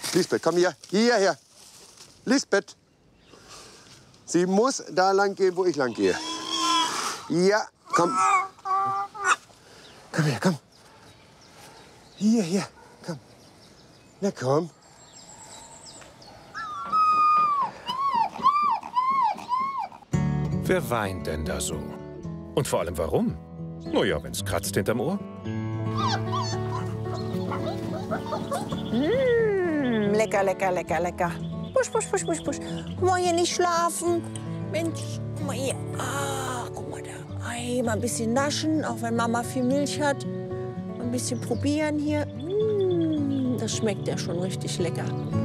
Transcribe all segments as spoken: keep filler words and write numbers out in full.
Lisbeth, komm hier. Hierher. Lisbeth. Sie muss da lang gehen, wo ich lang gehe. Ja, komm. Komm her, komm. Hier, hier, komm. Na komm. Wer weint denn da so? Und vor allem warum? Na ja, wenn's kratzt hinterm Ohr. Mmh, lecker, lecker, lecker, lecker. Pusch, pusch, pusch, pusch, pusch. Guck mal hier, nicht schlafen. Mensch, guck mal hier. Ah, guck mal da. Ei, mal ein bisschen naschen, auch wenn Mama viel Milch hat. Ein bisschen probieren hier. Mmh, das schmeckt ja schon richtig lecker.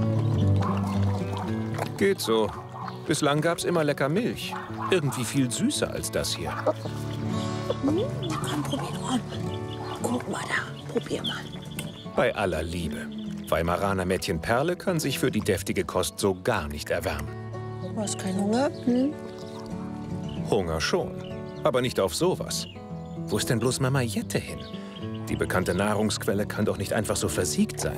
Geht so. Bislang gab's immer lecker Milch. Irgendwie viel süßer als das hier. Mmh, komm, probier mal. Guck mal da, probier mal. Bei aller Liebe. Weimaraner Mädchen Perle kann sich für die deftige Kost so gar nicht erwärmen. Du hast keinen Hunger? Hm? Hunger schon, aber nicht auf sowas. Wo ist denn bloß Mama Jette hin? Die bekannte Nahrungsquelle kann doch nicht einfach so versiegt sein.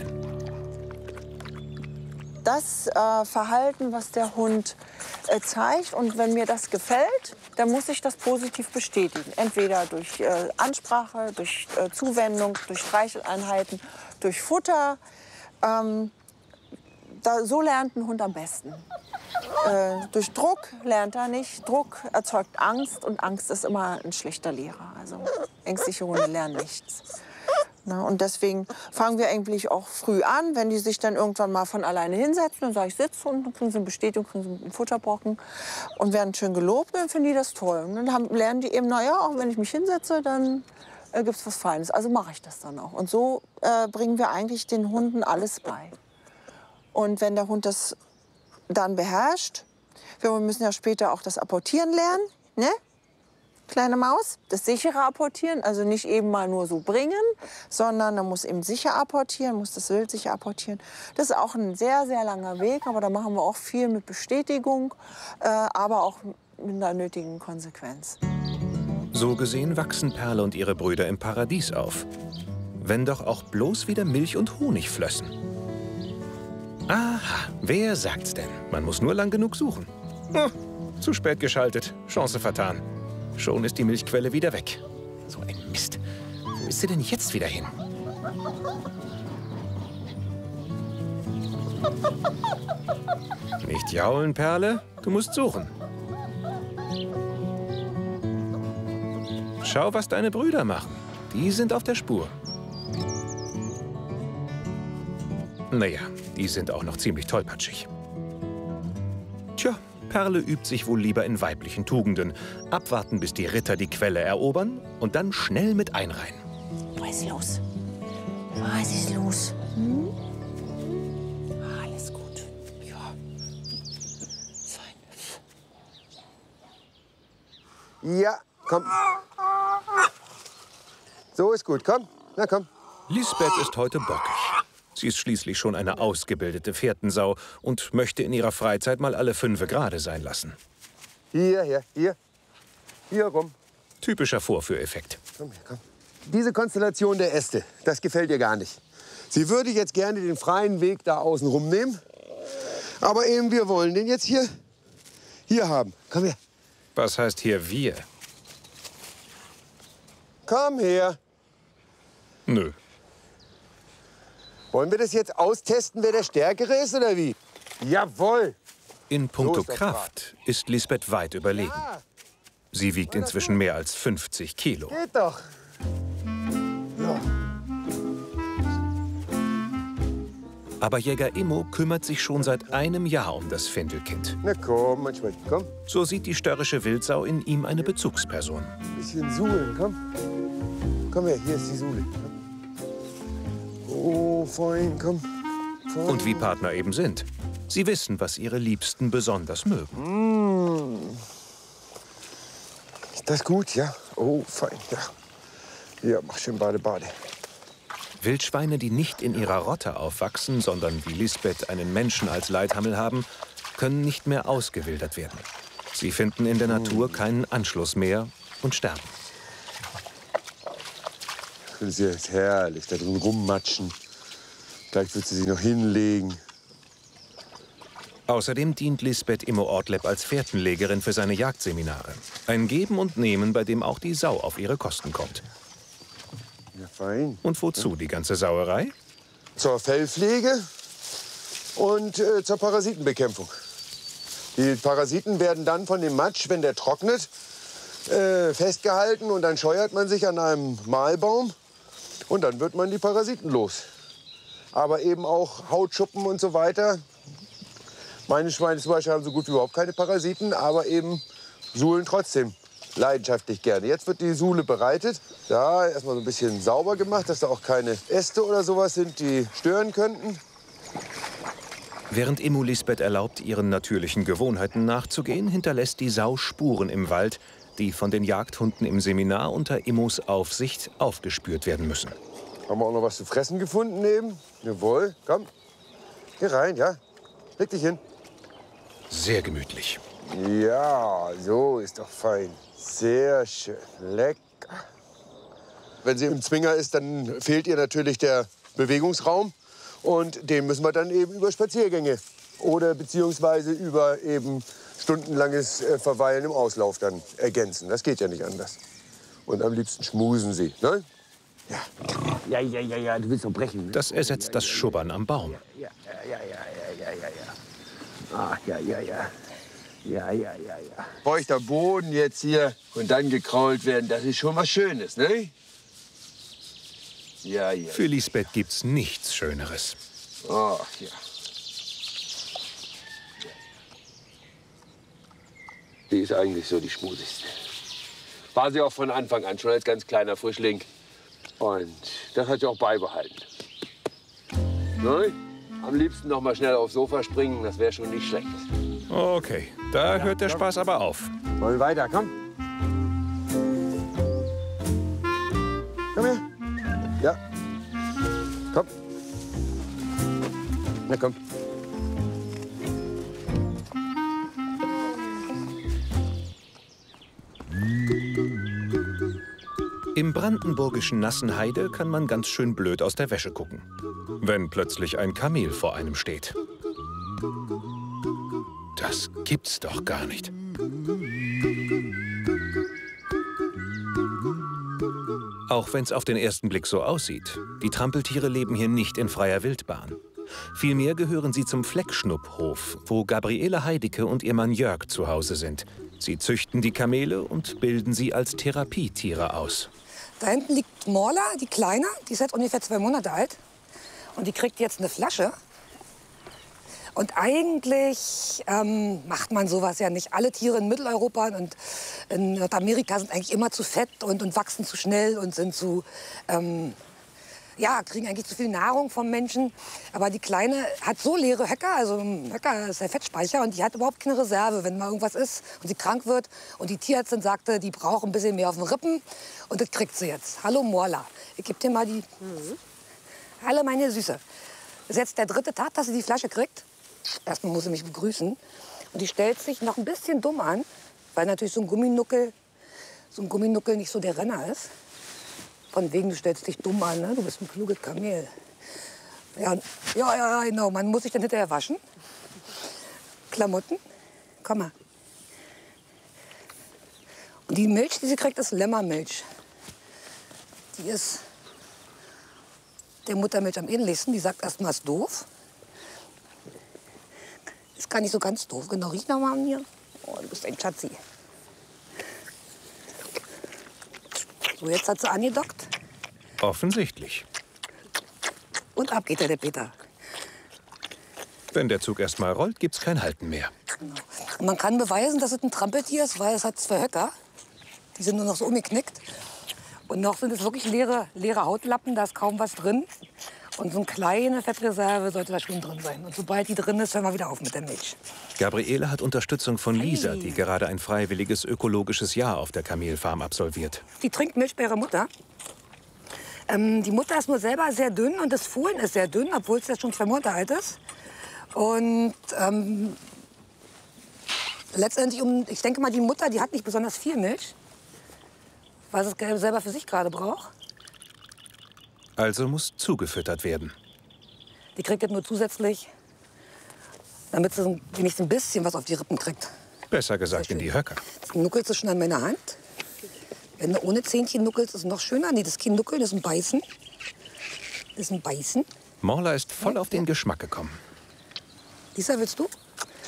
Das äh, Verhalten, was der Hund äh, zeigt, und wenn mir das gefällt, dann muss ich das positiv bestätigen. Entweder durch äh, Ansprache, durch äh, Zuwendung, durch Streicheleinheiten, durch Futter. Ähm, da, so lernt ein Hund am besten. Äh, durch Druck lernt er nicht. Druck erzeugt Angst, und Angst ist immer ein schlechter Lehrer. Also ängstliche Hunde lernen nichts. Na, und deswegen fangen wir eigentlich auch früh an. Wenn die sich dann irgendwann mal von alleine hinsetzen, dann sage ich, sitz, und dann kriegen sie eine Bestätigung, kriegen sie einen Futterbrocken und werden schön gelobt, dann finden die das toll. Und dann haben, lernen die eben, naja, auch wenn ich mich hinsetze, dann äh, gibt es was Feines. Also mache ich das dann auch. Und so äh, bringen wir eigentlich den Hunden alles bei. Und wenn der Hund das dann beherrscht, wir müssen ja später auch das Apportieren lernen, ne? Kleine Maus, das sichere Apportieren, also nicht eben mal nur so bringen, sondern man muss eben sicher apportieren, muss das Wild sicher apportieren. Das ist auch ein sehr, sehr langer Weg, aber da machen wir auch viel mit Bestätigung, äh, aber auch mit einer nötigen Konsequenz. So gesehen wachsen Perle und ihre Brüder im Paradies auf. Wenn doch auch bloß wieder Milch und Honig flössen. Aha, wer sagt's denn? Man muss nur lang genug suchen. Hm, zu spät geschaltet, Chance vertan. Schon ist die Milchquelle wieder weg. So ein Mist. Wo ist sie denn jetzt wieder hin? Nicht jaulen, Perle. Du musst suchen. Schau, was deine Brüder machen. Die sind auf der Spur. Naja, die sind auch noch ziemlich tollpatschig. Tja. Perle übt sich wohl lieber in weiblichen Tugenden. Abwarten, bis die Ritter die Quelle erobern und dann schnell mit einreihen. Was ist los? Was ist los? Hm? Alles gut. Ja. Fein. Ja, komm. So ist gut, komm. Na komm. Lisbeth ist heute bockig. Sie ist schließlich schon eine ausgebildete Fährtensau und möchte in ihrer Freizeit mal alle Fünfe gerade sein lassen. Hier, hier, hier. Hier rum. Typischer Vorführeffekt. Komm her, komm. Diese Konstellation der Äste, das gefällt ihr gar nicht. Sie würde jetzt gerne den freien Weg da außen rumnehmen. Aber eben, wir wollen den jetzt hier, hier haben. Komm her. Was heißt hier wir? Komm her. Nö. Wollen wir das jetzt austesten, wer der Stärkere ist, oder wie? Jawohl! In puncto So ist Kraft ist Lisbeth weit überlegen. Ja, Sie wiegt inzwischen mehr als fünfzig Kilo. geht doch. Ja. Aber Jäger Immo kümmert sich schon seit einem Jahr um das Findelkind. Na komm, manchmal, komm. So sieht die störrische Wildsau in ihm eine Bezugsperson. Bisschen suhlen, komm. Komm her, hier ist die Suhle. Oh, fein, komm. Fein. Und wie Partner eben sind. Sie wissen, was ihre Liebsten besonders mögen. Mmh. Ist das gut, ja? Oh, fein, ja. Ja, mach schön Bade, Bade. Wildschweine, die nicht in ihrer Rotte aufwachsen, sondern wie Lisbeth einen Menschen als Leithammel haben, können nicht mehr ausgewildert werden. Sie finden in der Natur keinen Anschluss mehr und sterben. Das ist jetzt herrlich, da drin rummatschen. Gleich wird sie sich noch hinlegen. Außerdem dient Lisbeth Immo Ortlepp als Fährtenlegerin für seine Jagdseminare. Ein Geben und Nehmen, bei dem auch die Sau auf ihre Kosten kommt. Ja, fein. Und wozu die ganze Sauerei? Zur Fellpflege und äh, zur Parasitenbekämpfung. Die Parasiten werden dann von dem Matsch, wenn der trocknet, äh, festgehalten und dann scheuert man sich an einem Mahlbaum und dann wird man die Parasiten los. Aber eben auch Hautschuppen und so weiter. Meine Schweine zum Beispiel haben so gut wie überhaupt keine Parasiten, aber eben suhlen trotzdem leidenschaftlich gerne. Jetzt wird die Suhle bereitet. Da erstmal so ein bisschen sauber gemacht, dass da auch keine Äste oder sowas sind, die stören könnten. Während Immo Lisbeth erlaubt, ihren natürlichen Gewohnheiten nachzugehen, hinterlässt die Sau Spuren im Wald, die von den Jagdhunden im Seminar unter Immos Aufsicht aufgespürt werden müssen. Haben wir auch noch was zu fressen gefunden neben? Jawohl, komm. Hier rein, ja. Leg dich hin. Sehr gemütlich. Ja, so ist doch fein. Sehr schön. Lecker. Wenn sie im Zwinger ist, dann fehlt ihr natürlich der Bewegungsraum. Und den müssen wir dann eben über Spaziergänge oder beziehungsweise über eben stundenlanges Verweilen im Auslauf dann ergänzen. Das geht ja nicht anders. Und am liebsten schmusen sie, ne? Ja. Ja, ja, ja, ja, du willst doch brechen. Ne? Das ersetzt das Schubbern am Baum. Ja, ja, ja, ja, ja, ja, ja. Ach, ja, ja, ja. Ja, ja, ja, ja. Feuchter Boden jetzt hier und dann gekrault werden, das ist schon was Schönes, ne? Ja, ja. Für Lisbeth gibt's nichts Schöneres. Ach, ja. Die ist eigentlich so die schmusigste. War sie auch von Anfang an, schon als ganz kleiner Frischling. Und das hat sie auch beibehalten. Ne? Am liebsten noch mal schnell aufs Sofa springen, das wäre schon nicht schlecht. Okay, da hört der Spaß aber auf. Wollen wir weiter, komm. Komm her. Ja. Komm. Na komm. Im brandenburgischen Nassenheide kann man ganz schön blöd aus der Wäsche gucken, wenn plötzlich ein Kamel vor einem steht. Das gibt's doch gar nicht. Auch wenn's auf den ersten Blick so aussieht, die Trampeltiere leben hier nicht in freier Wildbahn. Vielmehr gehören sie zum Fleckschnupphof, wo Gabriele Heidicke und ihr Mann Jörg zu Hause sind. Sie züchten die Kamele und bilden sie als Therapietiere aus. Da hinten liegt Morla, die Kleine, die ist jetzt ungefähr zwei Monate alt. Und die kriegt jetzt eine Flasche. Und eigentlich ähm, macht man sowas ja nicht. Alle Tiere in Mitteleuropa und in Nordamerika sind eigentlich immer zu fett und, und wachsen zu schnell und sind zu, ähm, ja, kriegen eigentlich zu viel Nahrung vom Menschen. Aber die Kleine hat so leere Höcker, also ein Höcker ist der Fettspeicher, und die hat überhaupt keine Reserve, wenn mal irgendwas ist und sie krank wird. Und die Tierärztin sagte, die braucht ein bisschen mehr auf den Rippen, und das kriegt sie jetzt. Hallo Morla, ich gebe dir mal die... Mhm. Hallo meine Süße. Das ist jetzt der dritte Tag, dass sie die Flasche kriegt. Erstmal muss sie mich begrüßen. Und die stellt sich noch ein bisschen dumm an, weil natürlich so ein Gumminuckel, so ein Gumminuckel nicht so der Renner ist. Von wegen, du stellst dich dumm an, ne? Du bist ein kluges Kamel. Ja, ja, ja, genau. Man muss sich dann hinterher waschen. Klamotten. Komm mal. Und die Milch, die sie kriegt, ist Lämmermilch. Die ist der Muttermilch am ähnlichsten. Die sagt erst mal, ist doof. Ist gar nicht so ganz doof. Genau, riech noch mal an mir. Oh, du bist ein Schatzi. So, jetzt hat sie angedockt. Offensichtlich. Und ab geht der, der Peter. Wenn der Zug erst mal rollt, gibt's kein Halten mehr. Genau. Und man kann beweisen, dass es ein Trampeltier ist, weil es hat zwei Höcker. Die sind nur noch so umgeknickt. Und noch sind es wirklich leere, leere Hautlappen, da ist kaum was drin. Und so eine kleine Fettreserve sollte da schon drin sein. Und sobald die drin ist, hören wir wieder auf mit der Milch. Gabriele hat Unterstützung von Lisa, die gerade ein freiwilliges ökologisches Jahr auf der Kamelfarm absolviert. Die trinkt Milch bei ihrer Mutter. Ähm, die Mutter ist nur selber sehr dünn und das Fohlen ist sehr dünn, obwohl es jetzt schon zwei Monate alt ist. Und ähm, letztendlich, um, ich denke mal, die Mutter, die hat nicht besonders viel Milch, weil sie es selber für sich gerade braucht. Also muss zugefüttert werden. Die kriegt jetzt nur zusätzlich damit sie wenigstens ein bisschen was auf die Rippen kriegt. Besser gesagt in die Höcker. Jetzt nuckelst du schon an meiner Hand. Wenn du ohne Zähnchen nuckelst, ist es noch schöner. Nee, das ist kein Nuckeln, das ist ein Beißen. Das ist ein Beißen. Morla ist voll auf den Geschmack gekommen. Lisa, willst du?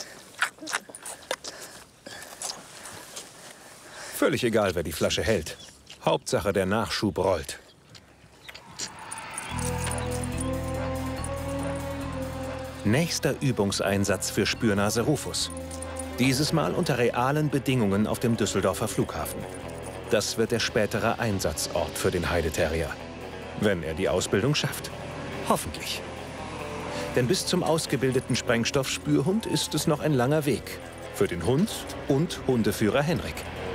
Völlig egal, wer die Flasche hält. Hauptsache, der Nachschub rollt. Nächster Übungseinsatz für Spürnase Rufus. Dieses Mal unter realen Bedingungen auf dem Düsseldorfer Flughafen. Das wird der spätere Einsatzort für den Heideterrier. Wenn er die Ausbildung schafft. Hoffentlich. Denn bis zum ausgebildeten Sprengstoffspürhund ist es noch ein langer Weg. Für den Hund und Hundeführer Henrik.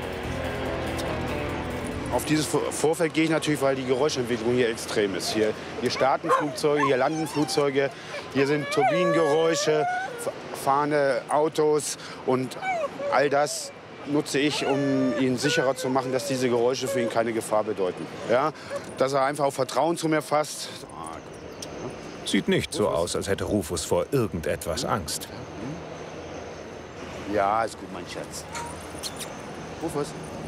Auf dieses Vorfeld gehe ich natürlich, weil die Geräuschentwicklung hier extrem ist. Hier, hier starten Flugzeuge, hier landen Flugzeuge, hier sind Turbinengeräusche, fahrende Autos und all das nutze ich, um ihn sicherer zu machen, dass diese Geräusche für ihn keine Gefahr bedeuten. Ja? Dass er einfach auch Vertrauen zu mir fasst. Sieht nicht so aus, als hätte Rufus vor irgendetwas Angst. Ja, ist gut, mein Schatz. Rufus.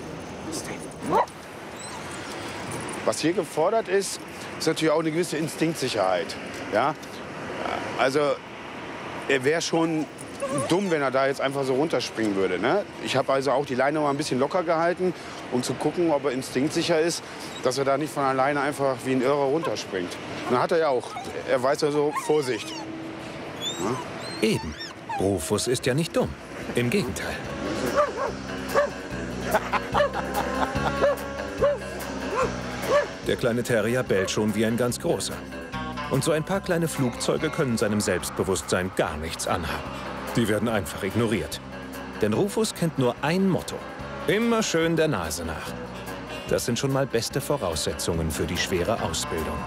Was hier gefordert ist, ist natürlich auch eine gewisse Instinktsicherheit. Ja? Also, er wäre schon dumm, wenn er da jetzt einfach so runterspringen würde. Ne? Ich habe also auch die Leine mal ein bisschen locker gehalten, um zu gucken, ob er instinktsicher ist, dass er da nicht von alleine einfach wie ein Irrer runterspringt. Und dann hat er ja auch. Er weiß also, Vorsicht. Ja? Eben. Rufus ist ja nicht dumm. Im Gegenteil. Der kleine Terrier bellt schon wie ein ganz großer. Und so ein paar kleine Flugzeuge können seinem Selbstbewusstsein gar nichts anhaben. Die werden einfach ignoriert. Denn Rufus kennt nur ein Motto. Immer schön der Nase nach. Das sind schon mal beste Voraussetzungen für die schwere Ausbildung.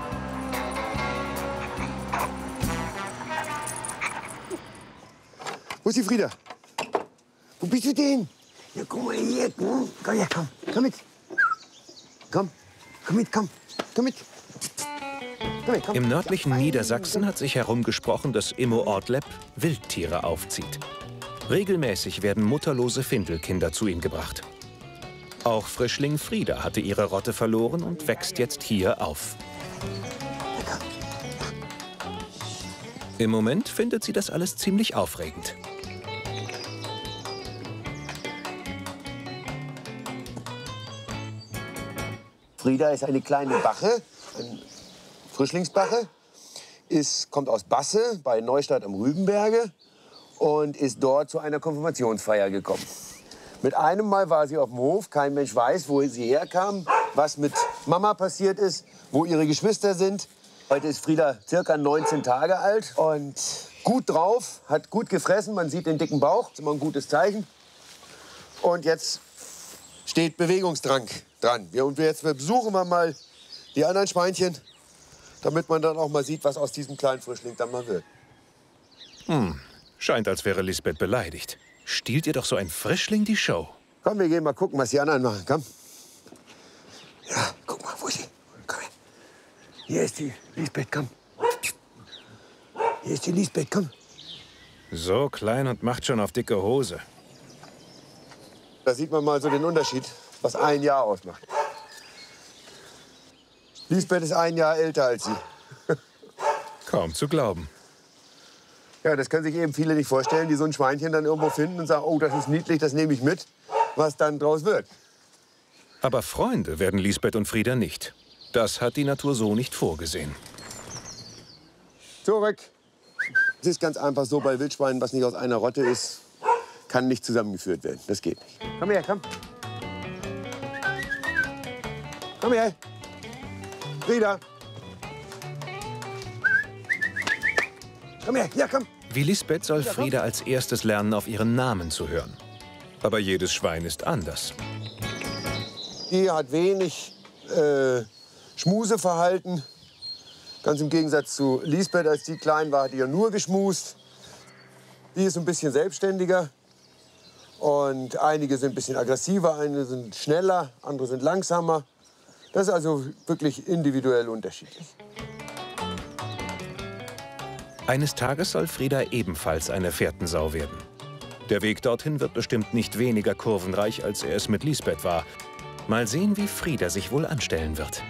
Wo ist die Frieda? Wo bist du denn? Ja, komm mal hier. Komm, komm her, komm. Komm mit. Komm. Komm mit, komm. Komm mit. Komm mit, komm. Im nördlichen Niedersachsen hat sich herumgesprochen, dass Immo Ortleb Wildtiere aufzieht. Regelmäßig werden mutterlose Findelkinder zu ihm gebracht. Auch Frischling Frieda hatte ihre Rotte verloren und wächst jetzt hier auf. Im Moment findet sie das alles ziemlich aufregend. Frieda ist eine kleine Bache, ein Frischlingsbache, ist, kommt aus Basse bei Neustadt am Rübenberge und ist dort zu einer Konfirmationsfeier gekommen. Mit einem Mal war sie auf dem Hof, kein Mensch weiß, wo sie herkam, was mit Mama passiert ist, wo ihre Geschwister sind. Heute ist Frieda circa neunzehn Tage alt und gut drauf, hat gut gefressen, man sieht den dicken Bauch, das ist immer ein gutes Zeichen. Und jetzt steht Bewegungsdrang dran. Wir, und jetzt besuchen wir mal die anderen Schweinchen, damit man dann auch mal sieht, was aus diesem kleinen Frischling dann mal wird. Hm, scheint, als wäre Lisbeth beleidigt. Stiehlt ihr doch so ein Frischling die Show? Komm, wir gehen mal gucken, was die anderen machen. Komm. Ja, guck mal, wo ist sie? Komm her. Hier ist die Lisbeth, komm. Hier ist die Lisbeth, komm. So klein und macht schon auf dicke Hose. Da sieht man mal so den Unterschied, was ein Jahr ausmacht. Lisbeth ist ein Jahr älter als sie. Kaum zu glauben. Ja, das können sich eben viele nicht vorstellen, die so ein Schweinchen dann irgendwo finden und sagen, oh, das ist niedlich, das nehme ich mit, was dann draus wird. Aber Freunde werden Lisbeth und Frieda nicht. Das hat die Natur so nicht vorgesehen. Zurück. Es ist ganz einfach so, bei Wildschweinen, was nicht aus einer Rotte ist, kann nicht zusammengeführt werden. Das geht nicht. Komm her, komm. Komm her. Frieda. Komm her, ja, komm. Wie Lisbeth soll Frieda als erstes lernen, auf ihren Namen zu hören. Aber jedes Schwein ist anders. Die hat wenig äh, Schmuseverhalten. Ganz im Gegensatz zu Lisbeth, als die klein war, hat die ja nur geschmust. Die ist ein bisschen selbstständiger. Und einige sind ein bisschen aggressiver, einige sind schneller, andere sind langsamer. Das ist also wirklich individuell unterschiedlich. Eines Tages soll Frieda ebenfalls eine Fährtensau werden. Der Weg dorthin wird bestimmt nicht weniger kurvenreich, als er es mit Lisbeth war. Mal sehen, wie Frieda sich wohl anstellen wird.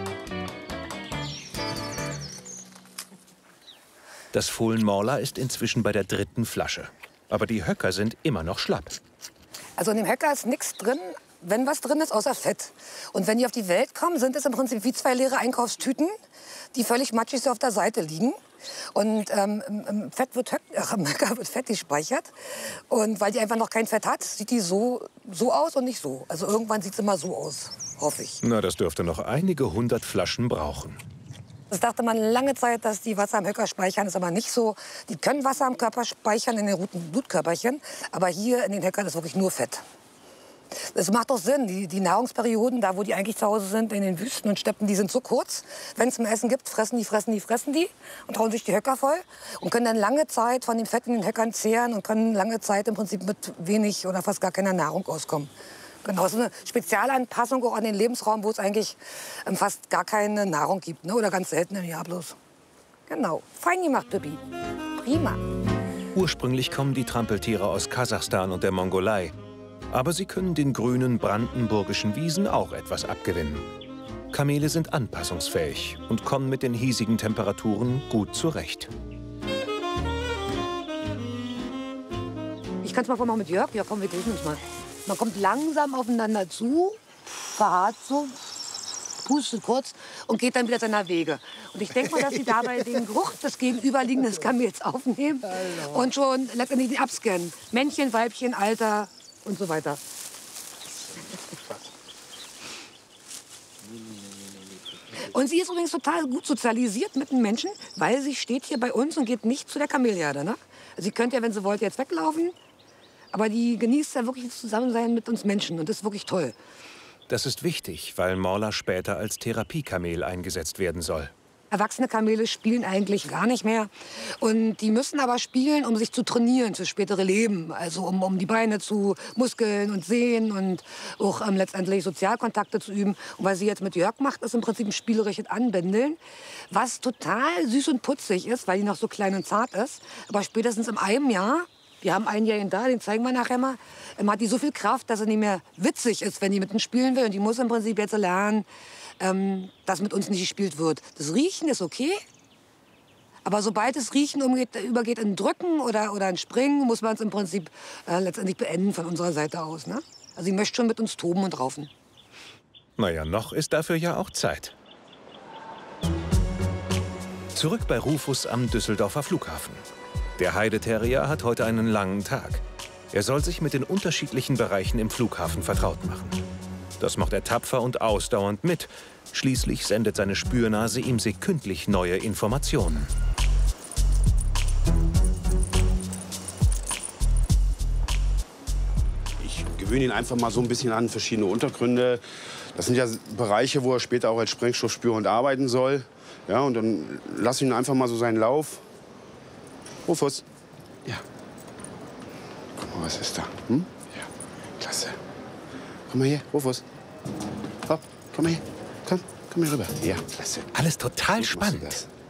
Das Fohlen Morla ist inzwischen bei der dritten Flasche. Aber die Höcker sind immer noch schlapp. Also in dem Höcker ist nichts drin, wenn was drin ist, außer Fett. Und wenn die auf die Welt kommen, sind es im Prinzip wie zwei leere Einkaufstüten, die völlig matschig so auf der Seite liegen. Und ähm, im Fett wird, Höck, ach, im Höcker wird Fett gespeichert. Und weil die einfach noch kein Fett hat, sieht die so, so aus und nicht so. Also irgendwann sieht es immer so aus, hoffe ich. Na, das dürfte noch einige hundert Flaschen brauchen. Das dachte man lange Zeit, dass die Wasser im Höcker speichern, ist aber nicht so. Die können Wasser im Körper speichern, in den roten Blutkörperchen, aber hier in den Höckern ist wirklich nur Fett. Das macht doch Sinn. Die, die Nahrungsperioden, da wo die eigentlich zu Hause sind, in den Wüsten und Steppen, die sind so kurz. Wenn es zum Essen gibt, fressen die, fressen die, fressen die und hauen sich die Höcker voll und können dann lange Zeit von dem Fett in den Höckern zehren und können lange Zeit im Prinzip mit wenig oder fast gar keiner Nahrung auskommen. Genau, das ist eine Spezialanpassung auch an den Lebensraum, wo es eigentlich ähm, fast gar keine Nahrung gibt, ne? Oder ganz selten im Jahr bloß. Genau, fein gemacht, Pippi. Prima. Ursprünglich kommen die Trampeltiere aus Kasachstan und der Mongolei. Aber sie können den grünen brandenburgischen Wiesen auch etwas abgewinnen. Kamele sind anpassungsfähig und kommen mit den hiesigen Temperaturen gut zurecht. Ich kann es mal vormachen mit Jörg. Ja, komm, wir grüßen uns mal. Man kommt langsam aufeinander zu, verharrt so, pustet kurz und geht dann wieder seiner Wege. Und ich denke mal, dass sie dabei den Geruch des gegenüberliegenden Kamels aufnehmen und schon letztendlich den abscannen. Männchen, Weibchen, Alter und so weiter. Und sie ist übrigens total gut sozialisiert mit den Menschen, weil sie steht hier bei uns und geht nicht zu der Kamelherde. Ne? Sie könnte ja, wenn sie wollte, jetzt weglaufen. Aber die genießt ja wirklich das Zusammensein mit uns Menschen. Und das ist wirklich toll. Das ist wichtig, weil Morla später als Therapiekamel eingesetzt werden soll. Erwachsene Kamele spielen eigentlich gar nicht mehr. Und die müssen aber spielen, um sich zu trainieren fürs spätere Leben. Also um, um die Beine zu muskeln und sehen und auch ähm, letztendlich Sozialkontakte zu üben. Und was sie jetzt mit Jörg macht, ist im Prinzip ein spielerisches Anbändeln. Was total süß und putzig ist, weil die noch so klein und zart ist. Aber spätestens in einem Jahr, wir haben einen Jährigen da, den zeigen wir nachher mal, ähm, hat die so viel Kraft, dass er nicht mehr witzig ist, wenn die mit uns spielen will. Und die muss im Prinzip jetzt lernen, ähm, dass mit uns nicht gespielt wird. Das Riechen ist okay, aber sobald das Riechen umgeht, übergeht in Drücken oder, oder in Springen, muss man es im Prinzip äh, letztendlich beenden von unserer Seite aus. Ne? Also sie möchte schon mit uns toben und raufen. Naja, noch ist dafür ja auch Zeit. Zurück bei Rufus am Düsseldorfer Flughafen. Der Heideterrier hat heute einen langen Tag. Er soll sich mit den unterschiedlichen Bereichen im Flughafen vertraut machen. Das macht er tapfer und ausdauernd mit. Schließlich sendet seine Spürnase ihm sekündlich neue Informationen. Ich gewöhne ihn einfach mal so ein bisschen an verschiedene Untergründe. Das sind ja Bereiche, wo er später auch als Sprengstoffspürhund arbeiten soll. Ja, und dann lasse ich ihn einfach mal so seinen Lauf. Rufus. Ja. Guck mal, was ist da? Hm? Ja, klasse. Komm mal her, Rufus. Hopp, komm mal her. Komm, komm hier rüber. Ja, klasse. Alles total Gut, spannend.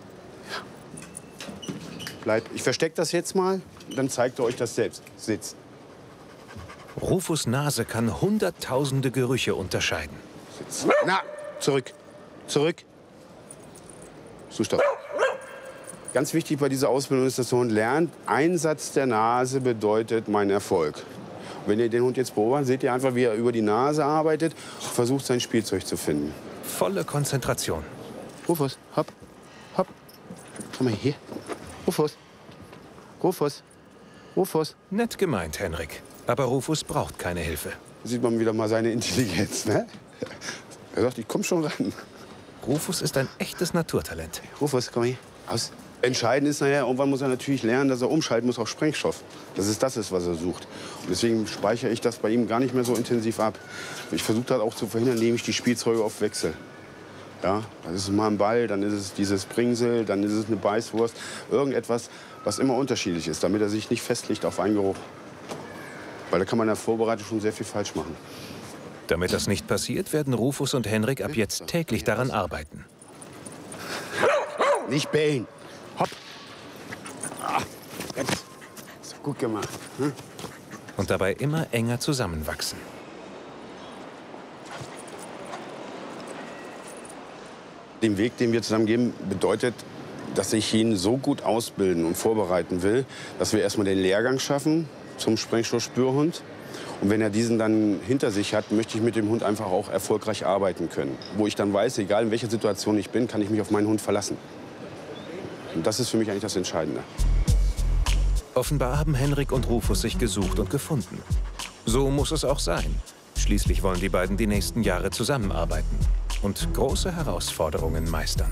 Ja. Bleib. Ich verstecke das jetzt mal, dann zeigt er euch das selbst. Sitz. Rufus' Nase kann hunderttausende Gerüche unterscheiden. Sitz. Na, zurück. Zurück. So, stopp. Ganz wichtig bei dieser Ausbildung ist, dass der Hund lernt, Einsatz der Nase bedeutet mein Erfolg. Und wenn ihr den Hund jetzt beobachtet, seht ihr einfach, wie er über die Nase arbeitet und versucht, sein Spielzeug zu finden. Volle Konzentration. Rufus, hopp, hopp. Komm mal hier. Rufus. Rufus. Rufus. Nett gemeint, Henrik. Aber Rufus braucht keine Hilfe. Da sieht man wieder mal seine Intelligenz, ne? Er sagt, ich komm schon ran. Rufus ist ein echtes Naturtalent. Rufus, komm hier. Aus. Entscheidend ist nachher, irgendwann muss er natürlich lernen, dass er umschalten muss auf Sprengstoff. Dass es das ist, was er sucht. Und deswegen speichere ich das bei ihm gar nicht mehr so intensiv ab. Ich versuche das auch zu verhindern, indem ich die Spielzeuge oft wechsle. Ja, dann ist es mal ein Ball, dann ist es dieses Bringsel, dann ist es eine Beißwurst. Irgendetwas, was immer unterschiedlich ist, damit er sich nicht festlegt auf einen Geruch. Weil da kann man in der Vorbereitung schon sehr viel falsch machen. Damit das nicht passiert, werden Rufus und Henrik ab jetzt täglich daran arbeiten. Nicht bellen. Hopp. Gut gemacht. Hm? Und dabei immer enger zusammenwachsen. Den Weg, den wir zusammen gehen, bedeutet, dass ich ihn so gut ausbilden und vorbereiten will, dass wir erstmal den Lehrgang schaffen zum Sprengstoffspürhund. Und wenn er diesen dann hinter sich hat, möchte ich mit dem Hund einfach auch erfolgreich arbeiten können. Wo ich dann weiß, egal in welcher Situation ich bin, kann ich mich auf meinen Hund verlassen. Und das ist für mich eigentlich das Entscheidende. Offenbar haben Henrik und Rufus sich gesucht und gefunden. So muss es auch sein. Schließlich wollen die beiden die nächsten Jahre zusammenarbeiten und große Herausforderungen meistern.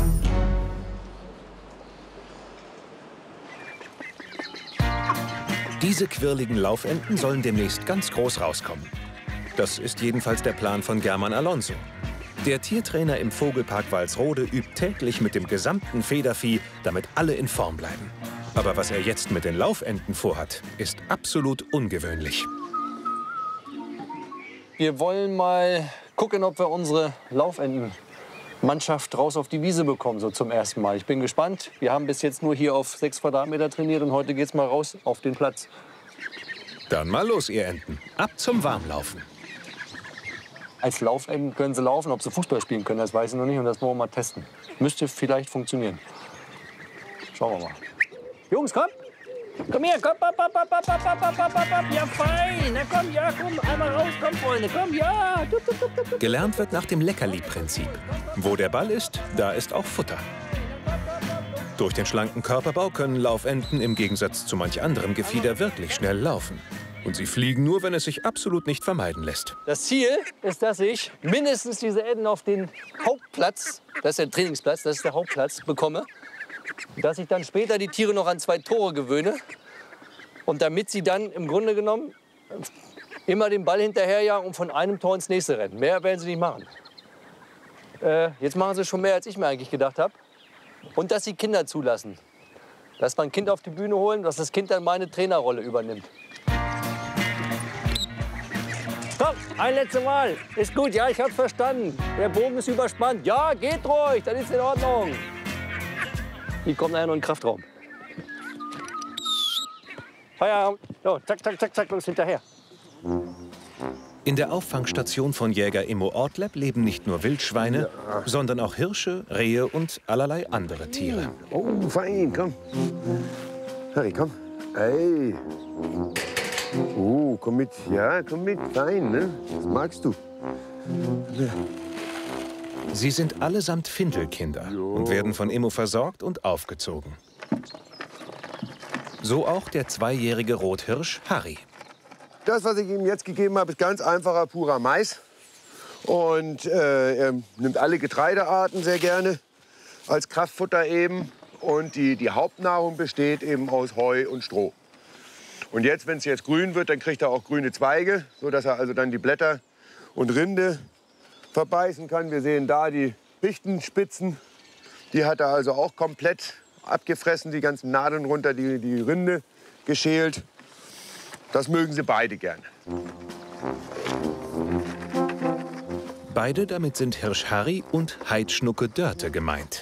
Diese quirligen Laufenten sollen demnächst ganz groß rauskommen. Das ist jedenfalls der Plan von German Alonso. Der Tiertrainer im Vogelpark Walsrode übt täglich mit dem gesamten Federvieh, damit alle in Form bleiben. Aber was er jetzt mit den Laufenten vorhat, ist absolut ungewöhnlich. Wir wollen mal gucken, ob wir unsere Laufentenmannschaft raus auf die Wiese bekommen, so zum ersten Mal. Ich bin gespannt. Wir haben bis jetzt nur hier auf sechs Quadratmeter trainiert und heute geht's mal raus auf den Platz. Dann mal los, ihr Enten. Ab zum Warmlaufen. Als Laufenten können sie laufen. Ob sie Fußball spielen können, das weiß ich noch nicht. Und das wollen wir mal testen. Müsste vielleicht funktionieren. Schauen wir mal. Jungs, komm! Komm her, komm, komm, komm, komm, komm, komm, komm, komm, komm, komm. Ja, fein. Na komm, ja, komm, einmal raus, komm, Freunde, komm, ja. Gelernt wird nach dem Leckerli-Prinzip. Wo der Ball ist, da ist auch Futter. Durch den schlanken Körperbau können Laufenten im Gegensatz zu manch anderem Gefieder wirklich schnell laufen. Und sie fliegen nur, wenn es sich absolut nicht vermeiden lässt. Das Ziel ist, dass ich mindestens diese Enten auf den Hauptplatz, das ist der Trainingsplatz, das ist der Hauptplatz, bekomme. Dass ich dann später die Tiere noch an zwei Tore gewöhne. Und damit sie dann im Grunde genommen immer den Ball hinterherjagen und von einem Tor ins nächste rennen. Mehr werden sie nicht machen. Äh, jetzt machen sie schon mehr, als ich mir eigentlich gedacht habe. Und dass sie Kinder zulassen. Dass wir ein Kind auf die Bühne holen, dass das Kind dann meine Trainerrolle übernimmt. Komm, ein letztes Mal. Ist gut, ja, ich hab's verstanden. Der Bogen ist überspannt. Ja, geht ruhig, dann ist in Ordnung. Die kommen nachher noch in den Kraftraum. Feierabend. So, zack, zack, zack, zack, los hinterher. In der Auffangstation von Jäger Immo Ortleb leben nicht nur Wildschweine, ja, sondern auch Hirsche, Rehe und allerlei andere Tiere. Oh, fein, komm. Harry, komm. Ey. Oh, komm mit. Ja, komm mit. Fein, ne? Das magst du. Sie sind allesamt Findelkinder und werden von Immo versorgt und aufgezogen. So auch der zweijährige Rothirsch Harry. Das, was ich ihm jetzt gegeben habe, ist ganz einfacher, purer Mais. Und äh, er nimmt alle Getreidearten sehr gerne als Kraftfutter eben. Und die, die Hauptnahrung besteht eben aus Heu und Stroh. Und jetzt, wenn es jetzt grün wird, dann kriegt er auch grüne Zweige, sodass er also dann die Blätter und Rinde verbeißen kann. Wir sehen da die Fichtenspitzen. Die hat er also auch komplett abgefressen, die ganzen Nadeln runter, die, die Rinde geschält. Das mögen sie beide gerne. Beide, damit sind Hirsch Harry und Heidschnucke Dörte gemeint.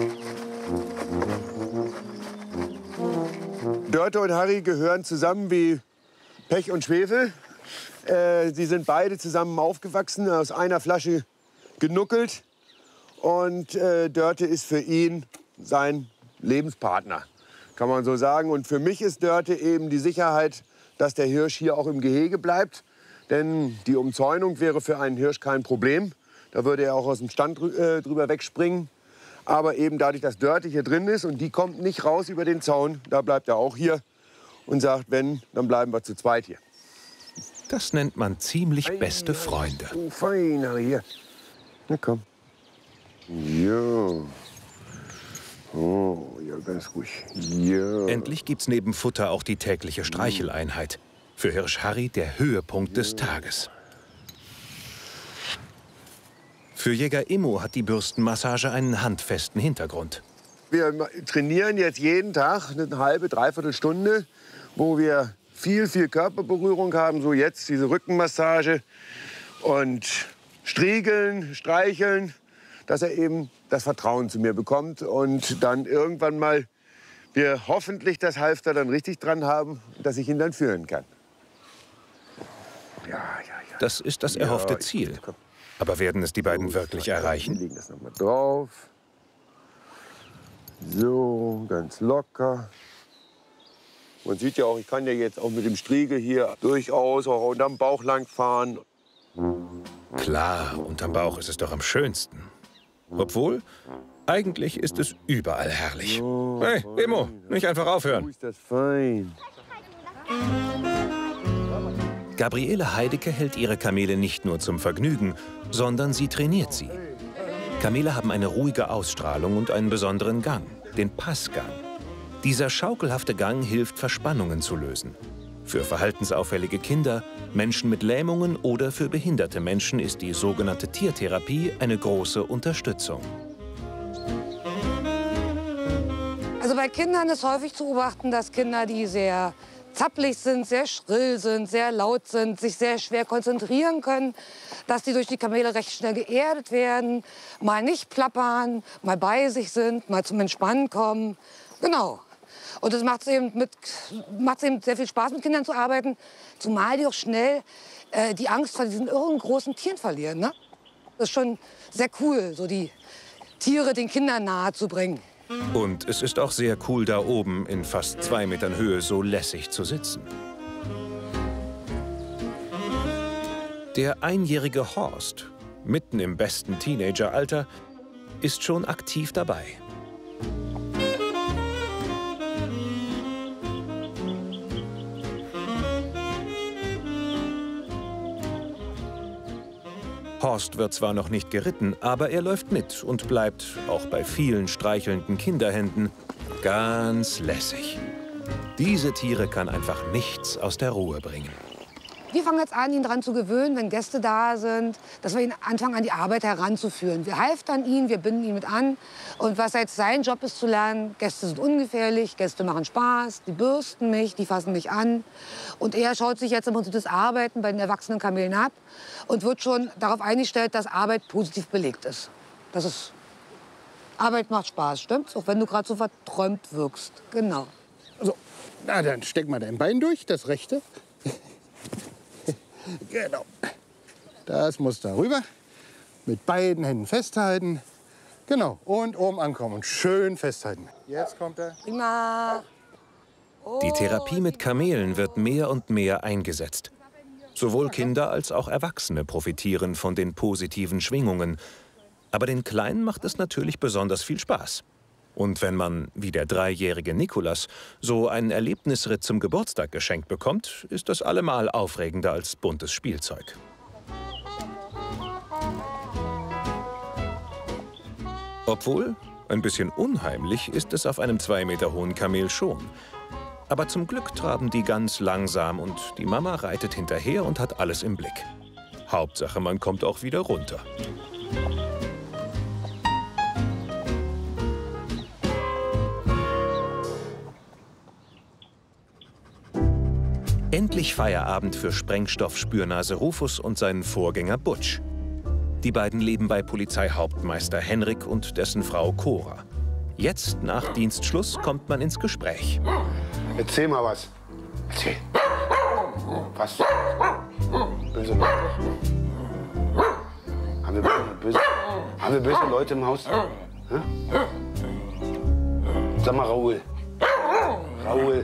Dörte und Harry gehören zusammen wie Pech und Schwefel. Äh, sie sind beide zusammen aufgewachsen, aus einer Flasche genuckelt. Und äh, Dörte ist für ihn sein Lebenspartner, kann man so sagen. Und für mich ist Dörte eben die Sicherheit, dass der Hirsch hier auch im Gehege bleibt. Denn die Umzäunung wäre für einen Hirsch kein Problem. Da würde er auch aus dem Stand äh, drüber wegspringen. Aber eben dadurch, dass Dörte hier drin ist und die kommt nicht raus über den Zaun, da bleibt er auch hier und sagt, wenn, dann bleiben wir zu zweit hier. Das nennt man ziemlich beste Freunde. Oh, fein, hier. Na komm. Ja. Oh, ja, ganz ruhig. Ja. Endlich gibt's neben Futter auch die tägliche Streicheleinheit. Für Hirsch Harry der Höhepunkt des Tages. Für Jäger Immo hat die Bürstenmassage einen handfesten Hintergrund. Wir trainieren jetzt jeden Tag eine halbe, dreiviertel Stunde, wo wir viel, viel Körperberührung haben. So jetzt diese Rückenmassage und striegeln, streicheln, dass er eben das Vertrauen zu mir bekommt und dann irgendwann mal wir hoffentlich das Halfter dann richtig dran haben, dass ich ihn dann führen kann. Ja, ja, ja. Das ist das erhoffte Ja, Ziel. Aber werden es die beiden wirklich Wir erreichen? legen das noch mal drauf. So, ganz locker. Man sieht ja auch, ich kann ja jetzt auch mit dem Striegel hier durchaus auch unterm Bauch lang fahren. Klar, unterm Bauch ist es doch am schönsten. Obwohl, eigentlich ist es überall herrlich. Hey, Emo, nicht einfach So aufhören. ist das fein. Gabriele Heidecke hält ihre Kamele nicht nur zum Vergnügen, sondern sie trainiert sie. Kamele haben eine ruhige Ausstrahlung und einen besonderen Gang, den Passgang. Dieser schaukelhafte Gang hilft, Verspannungen zu lösen. Für verhaltensauffällige Kinder, Menschen mit Lähmungen oder für behinderte Menschen ist die sogenannte Tiertherapie eine große Unterstützung. Also bei Kindern ist häufig zu beobachten, dass Kinder, die sehr zappelig sind, sehr schrill sind, sehr laut sind, sich sehr schwer konzentrieren können, dass die durch die Kamele recht schnell geerdet werden, mal nicht plappern, mal bei sich sind, mal zum Entspannen kommen. Genau. Und es macht eben, mit, macht's eben sehr viel Spaß, mit Kindern zu arbeiten, zumal die auch schnell äh, die Angst vor diesen irren großen Tieren verlieren. Ne? Das ist schon sehr cool, so die Tiere den Kindern nahe zu bringen. Und es ist auch sehr cool, da oben in fast zwei Metern Höhe so lässig zu sitzen. Der einjährige Horst, mitten im besten Teenageralter, ist schon aktiv dabei. Horst wird zwar noch nicht geritten, aber er läuft mit und bleibt, auch bei vielen streichelnden Kinderhänden, ganz lässig. Diese Tiere kann einfach nichts aus der Ruhe bringen. Wir fangen jetzt an, ihn daran zu gewöhnen, wenn Gäste da sind, dass wir ihn anfangen, an die Arbeit heranzuführen. Wir halftern ihn, wir binden ihn mit an. Und was jetzt sein Job ist, zu lernen, Gäste sind ungefährlich, Gäste machen Spaß, die bürsten mich, die fassen mich an. Und er schaut sich jetzt im Prinzip das Arbeiten bei den erwachsenen Kamelen ab und wird schon darauf eingestellt, dass Arbeit positiv belegt ist. Das ist Arbeit macht Spaß, stimmt's? Auch wenn du gerade so verträumt wirkst. Genau. So, na dann steck mal dein Bein durch, das rechte. Genau. Das muss da rüber. Mit beiden Händen festhalten. Genau. Und oben ankommen und schön festhalten. Jetzt kommt er. Prima. Die Therapie mit Kamelen wird mehr und mehr eingesetzt. Sowohl Kinder als auch Erwachsene profitieren von den positiven Schwingungen. Aber den Kleinen macht es natürlich besonders viel Spaß. Und wenn man, wie der dreijährige Nikolas, so einen Erlebnisritt zum Geburtstag geschenkt bekommt, ist das allemal aufregender als buntes Spielzeug. Obwohl, ein bisschen unheimlich ist es auf einem zwei Meter hohen Kamel schon. Aber zum Glück traben die ganz langsam und die Mama reitet hinterher und hat alles im Blick. Hauptsache, man kommt auch wieder runter. Endlich Feierabend für Sprengstoffspürnase Rufus und seinen Vorgänger Butch. Die beiden leben bei Polizeihauptmeister Henrik und dessen Frau Cora. Jetzt, nach Dienstschluss, kommt man ins Gespräch. Erzähl mal was. Erzähl. Was? Böse Leute. Haben wir böse, böse, haben wir böse Leute im Haus? Hä? Sag mal, Raoul. Raoul.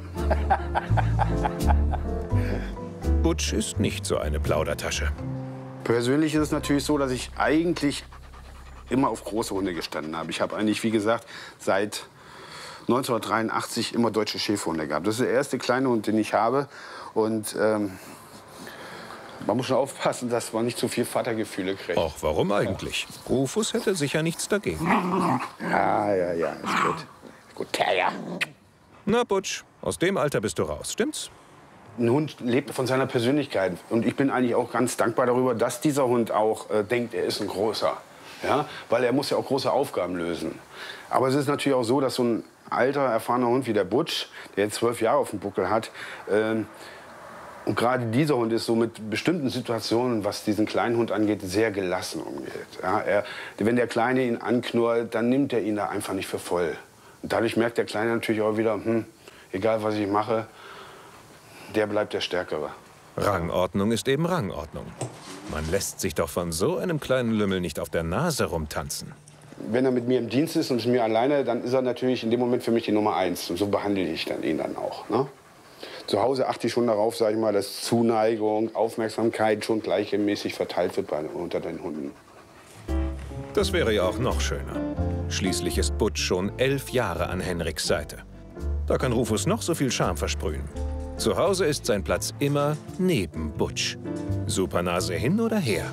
Butch ist nicht so eine Plaudertasche. Persönlich ist es natürlich so, dass ich eigentlich immer auf große Hunde gestanden habe. Ich habe eigentlich, wie gesagt, seit neunzehnhundertdreiundachtzig immer deutsche Schäferhunde gehabt. Das ist der erste kleine Hund, den ich habe. Und ähm, man muss schon aufpassen, dass man nicht zu viel Vatergefühle kriegt. Auch warum eigentlich? Rufus hätte sicher nichts dagegen. Ja, ja, ja, ist gut. Gut, ja, ja. Na, Butch, aus dem Alter bist du raus, stimmt's? Ein Hund lebt von seiner Persönlichkeit. Und ich bin eigentlich auch ganz dankbar darüber, dass dieser Hund auch äh, denkt, er ist ein Großer. Ja? Weil er muss ja auch große Aufgaben lösen. Aber es ist natürlich auch so, dass so ein alter, erfahrener Hund wie der Butch, der jetzt zwölf Jahre auf dem Buckel hat, äh, und gerade dieser Hund ist so mit bestimmten Situationen, was diesen kleinen Hund angeht, sehr gelassen umgeht. Ja? Er, wenn der Kleine ihn anknurrt, dann nimmt er ihn da einfach nicht für voll. Dadurch merkt der Kleine natürlich auch wieder, hm, egal was ich mache, der bleibt der Stärkere. Rangordnung ist eben Rangordnung. Man lässt sich doch von so einem kleinen Lümmel nicht auf der Nase rumtanzen. Wenn er mit mir im Dienst ist und ist mir alleine, dann ist er natürlich in dem Moment für mich die Nummer eins. Und so behandle ich dann ihn dann auch. Ne? Zu Hause achte ich schon darauf, sag ich mal, dass Zuneigung, Aufmerksamkeit schon gleichmäßig verteilt wird bei, unter den Hunden. Das wäre ja auch noch schöner. Schließlich ist Butch schon elf Jahre an Henriks Seite. Da kann Rufus noch so viel Charme versprühen. Zu Hause ist sein Platz immer neben Butch. Supernase hin oder her.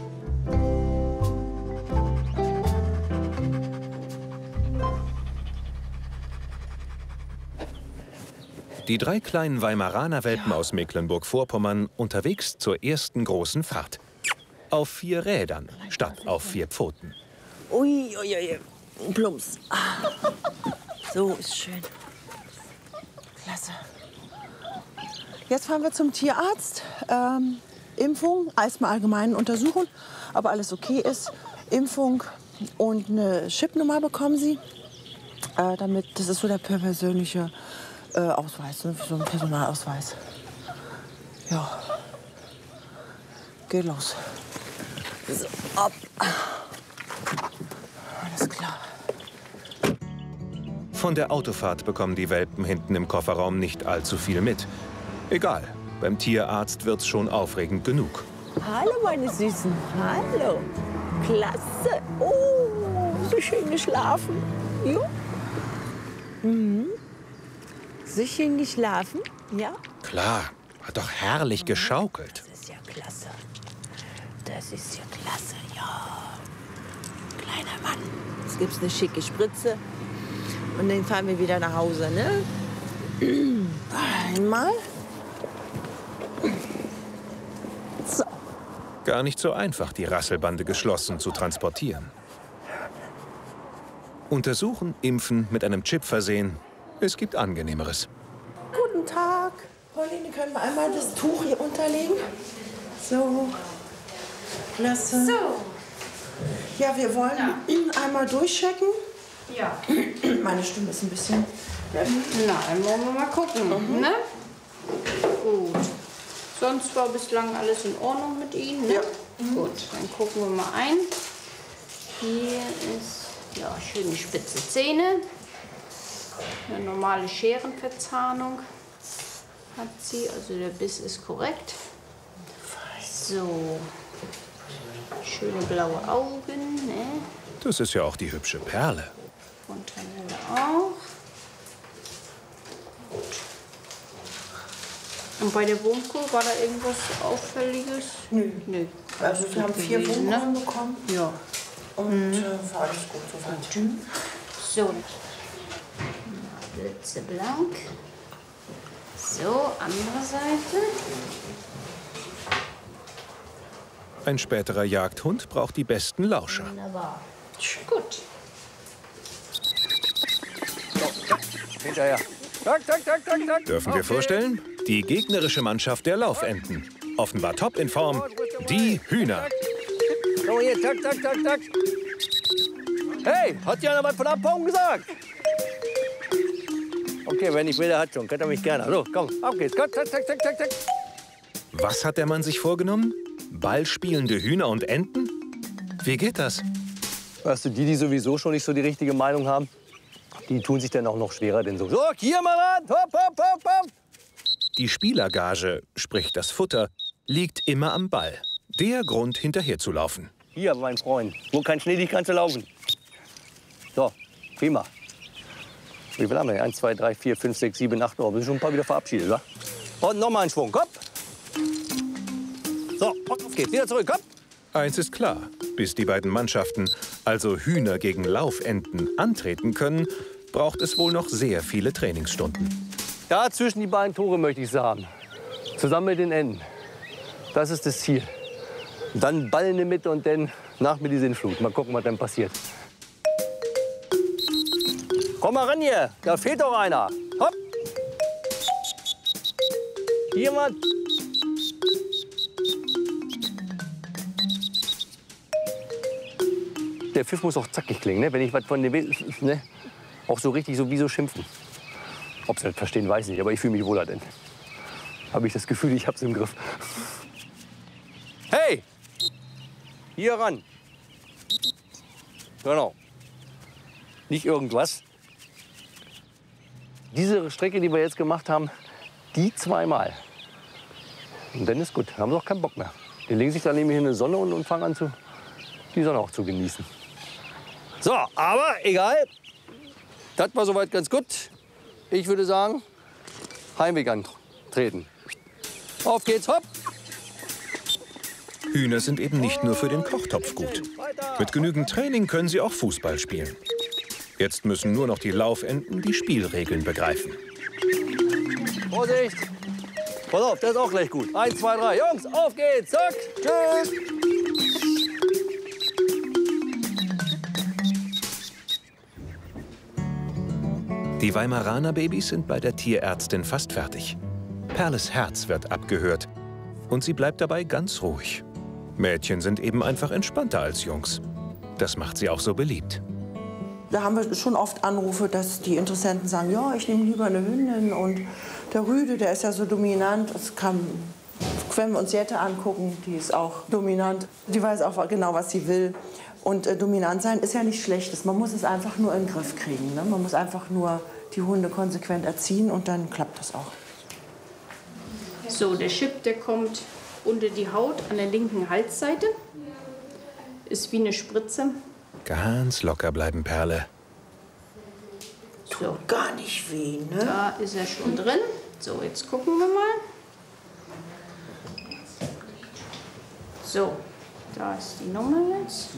Die drei kleinen Weimaraner Welpen aus Mecklenburg-Vorpommern unterwegs zur ersten großen Fahrt. Auf vier Rädern statt auf vier Pfoten. Ui, ui, ui. Plumps. Ah. So ist schön. Klasse. Jetzt fahren wir zum Tierarzt. Ähm, Impfung, erstmal allgemein untersuchen, ob alles okay ist. Impfung und eine Chipnummer bekommen Sie. Äh, damit, das ist so der persönliche äh, Ausweis, so ein Personalausweis. Ja. Geht los. So, ab. Alles klar. Von der Autofahrt bekommen die Welpen hinten im Kofferraum nicht allzu viel mit. Egal, beim Tierarzt wird's schon aufregend genug. Hallo, meine Süßen. Hallo. Klasse. Oh, so schön geschlafen. Jo. Mhm. So schön geschlafen, ja? Klar, hat doch herrlich geschaukelt. Das ist ja klasse. Das ist ja klasse, ja. Kleiner Mann. Jetzt gibt's eine schicke Spritze. Und dann fahren wir wieder nach Hause, ne? Einmal. So. Gar nicht so einfach, die Rasselbande geschlossen zu transportieren. Untersuchen, impfen, mit einem Chip versehen. Es gibt Angenehmeres. Guten Tag. Pauline, können wir einmal das Tuch hier unterlegen? So. Klasse. So. Ja, wir wollen ja. einmal durchchecken. Ja. Meine Stimme ist ein bisschen... Na, dann wollen wir mal gucken, mhm. ne? Gut. Sonst war bislang alles in Ordnung mit Ihnen, ne? Ja. Mhm. Gut, dann gucken wir mal ein. Hier ist, ja, schöne spitze Zähne. Eine normale Scherenverzahnung hat sie, also der Biss ist korrekt. So. Schöne blaue Augen, ne? Das ist ja auch die hübsche Perle. Fontanelle auch. Gut. Und bei der Wurmkur war da irgendwas Auffälliges? Nö. Nö. Also wir haben vier gewesen, Wurmkuren ne? bekommen. Ja. Und mhm. äh, war alles gut soweit. So. Blitzeblank. So, andere Seite. Ein späterer Jagdhund braucht die besten Lauscher. Wunderbar. Gut. Hinterher. Tak, tak, tak, tak, tak. Dürfen wir vorstellen? Die gegnerische Mannschaft der Laufenten. Offenbar top in Form. Die Hühner. So, hier, tak, tak, tak, tak. Hey, hat ja einer was von Abhauen gesagt? Okay, wenn ich will, der hat schon. Kennt er mich gerne. So, komm, auf geht's. Tak, tak, tak, tak, tak. Was hat der Mann sich vorgenommen? Ballspielende Hühner und Enten? Wie geht das? Weißt du, die, die sowieso schon nicht so die richtige Meinung haben, die tun sich dann auch noch schwerer, denn so. So, hier mal ran! Hopp, hopp, hopp, hopp! Die Spielergage, sprich das Futter, liegt immer am Ball. Der Grund, hinterher zu laufen. Hier, mein Freund, wo kein Schnee liegt, kannst du laufen. So, prima. Wie viel haben wir? Eins, zwei, drei, vier, fünf, sechs, sieben, acht. Oh, wir sind schon ein paar wieder verabschiedet, wa? Und noch mal einen Schwung, komm! So, auf geht's, wieder zurück, komm! Eins ist klar, bis die beiden Mannschaften, also Hühner gegen Laufenten, antreten können, braucht es wohl noch sehr viele Trainingsstunden. Da zwischen die beiden Tore möchte ich sagen. Zusammen mit den Enten. Das ist das Ziel. Und dann Ball in die Mitte und dann nach mir die Sinnflut. Mal gucken, was dann passiert. Komm mal ran hier, da fehlt doch einer. Hopp! Jemand. Der Pfiff muss auch zackig klingen, ne? Wenn ich was von dem will, ne? Auch so richtig so wie so schimpfen. Ob sie das verstehen, weiß ich nicht, aber ich fühle mich wohler denn. Habe ich das Gefühl, ich hab's im Griff. Hey! Hier ran. Genau. Nicht irgendwas. Diese Strecke, die wir jetzt gemacht haben, die zweimal. Und dann ist gut, dann haben sie auch keinen Bock mehr. Die legen sich dann nämlich in die Sonne und, und fangen an, zu, die Sonne auch zu genießen. So, aber egal. Das war soweit ganz gut. Ich würde sagen, Heimweg antreten. Auf geht's, hopp! Hühner sind eben nicht nur für den Kochtopf gut. Mit genügend Training können sie auch Fußball spielen. Jetzt müssen nur noch die Laufenten die Spielregeln begreifen. Vorsicht! Pass auf, der ist auch gleich gut. Eins, zwei, drei. Jungs, auf geht's! Zack! Tschüss! Die Weimaraner Babys sind bei der Tierärztin fast fertig. Perles Herz wird abgehört und sie bleibt dabei ganz ruhig. Mädchen sind eben einfach entspannter als Jungs. Das macht sie auch so beliebt. Da haben wir schon oft Anrufe, dass die Interessenten sagen, ja, ich nehme lieber eine Hündin und der Rüde, der ist ja so dominant. Das kann, wenn wir uns Jette angucken, die ist auch dominant. Die weiß auch genau, was sie will. Und äh, dominant sein ist ja nicht Schlechtes. Man muss es einfach nur in den Griff kriegen. Ne? Man muss einfach nur die Hunde konsequent erziehen und dann klappt das auch. So, der Chip, der kommt unter die Haut an der linken Halsseite. Ist wie eine Spritze. Ganz locker bleiben, Perle. So. Gar nicht weh, ne? Da ist er schon drin. So, jetzt gucken wir mal. So, da ist die Nummer jetzt.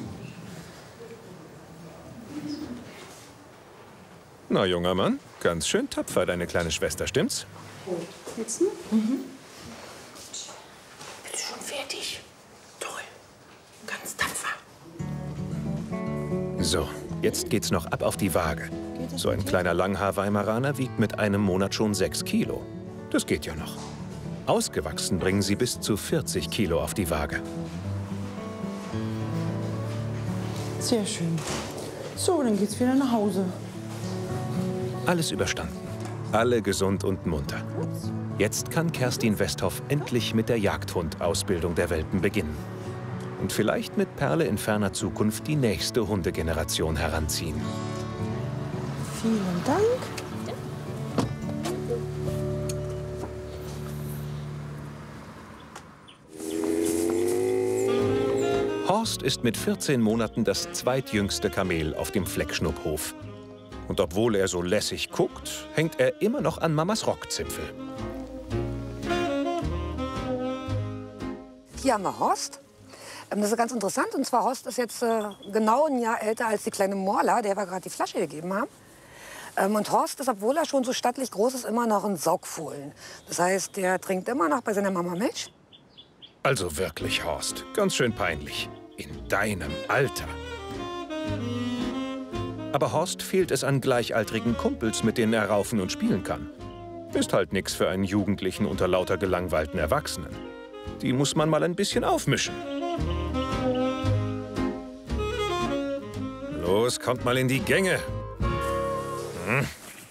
Na, junger Mann, ganz schön tapfer, deine kleine Schwester, stimmt's? Jetzt noch? Mhm. Bist du schon fertig? Toll. Ganz tapfer. So, jetzt geht's noch ab auf die Waage. So ein kleiner Langhaar-Weimaraner wiegt mit einem Monat schon sechs Kilo. Das geht ja noch. Ausgewachsen bringen sie bis zu vierzig Kilo auf die Waage. Sehr schön. So, dann geht's wieder nach Hause. Alles überstanden. Alle gesund und munter. Jetzt kann Kerstin Westhoff endlich mit der Jagdhund-Ausbildung der Welpen beginnen. Und vielleicht mit Perle in ferner Zukunft die nächste Hundegeneration heranziehen. Vielen Dank. Horst ist mit vierzehn Monaten das zweitjüngste Kamel auf dem Fleckschnupphof. Und obwohl er so lässig guckt, hängt er immer noch an Mamas Rockzipfel. Hier haben wir Horst. Das ist ganz interessant. Und zwar Horst ist jetzt äh, genau ein Jahr älter als die kleine Morla, der wir gerade die Flasche gegeben haben. Ähm, und Horst ist, obwohl er schon so stattlich groß ist, immer noch ein Saugfohlen. Das heißt, der trinkt immer noch bei seiner Mama Milch. Also wirklich, Horst, ganz schön peinlich. In deinem Alter. Aber Horst fehlt es an gleichaltrigen Kumpels, mit denen er raufen und spielen kann. Ist halt nix für einen Jugendlichen unter lauter gelangweilten Erwachsenen. Die muss man mal ein bisschen aufmischen. Los, kommt mal in die Gänge. Hm.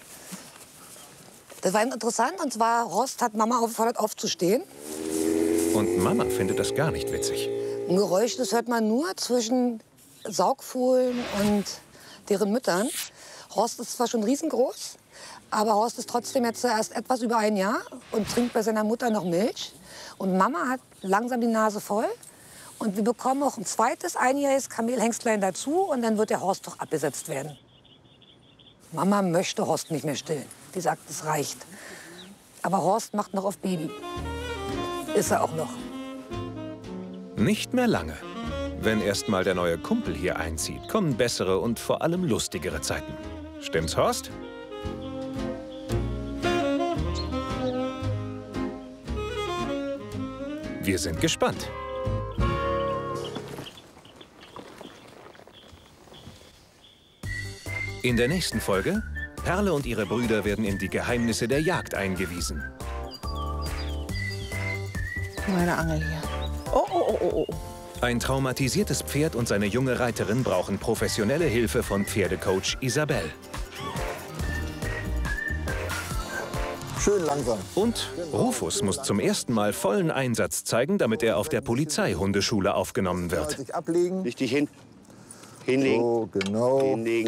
Das war interessant. Und zwar, Horst hat Mama aufgefordert, aufzustehen. Und Mama findet das gar nicht witzig. Ein Geräusch, das hört man nur zwischen Saugfohlen und deren Müttern. Horst ist zwar schon riesengroß, aber Horst ist trotzdem jetzt erst etwas über ein Jahr und trinkt bei seiner Mutter noch Milch. Und Mama hat langsam die Nase voll. Und wir bekommen auch ein zweites einjähriges Kamelhengstlein dazu. Und dann wird der Horst doch abgesetzt werden. Mama möchte Horst nicht mehr stillen. Die sagt, es reicht. Aber Horst macht noch auf Baby. Ist er auch noch. Nicht mehr lange. Wenn erst mal der neue Kumpel hier einzieht, kommen bessere und vor allem lustigere Zeiten. Stimmt's, Horst? Wir sind gespannt. In der nächsten Folge, Perle und ihre Brüder werden in die Geheimnisse der Jagd eingewiesen. Meine Angel hier. Oh, oh, oh, oh, oh. Ein traumatisiertes Pferd und seine junge Reiterin brauchen professionelle Hilfe von Pferdecoach Isabel. Schön langsam. Und Rufus muss zum ersten Mal vollen Einsatz zeigen, damit er auf der Polizeihundeschule aufgenommen wird. Sich ablegen. Richtig hin. Hinlegen. So, genau. Hinlegen.